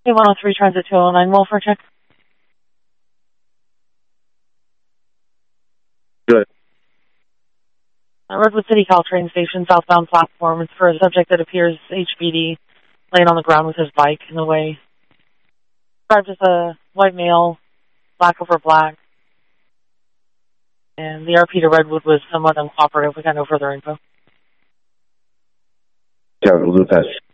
A103 Transit 209, Wolfer check. Good. Redwood City Caltrain Station, southbound platform. It's for a subject that appears HBD, laying on the ground with his bike in the way. Described as a white male, black over black. And the RP to Redwood was somewhat uncooperative. We got no further info. Yeah, we'll do that.